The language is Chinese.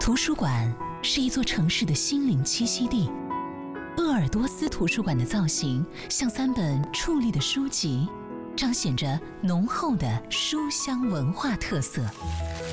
图书馆是一座城市的心灵栖息地。鄂尔多斯图书馆的造型像3本矗立的书籍，彰显着浓厚的书香文化特色。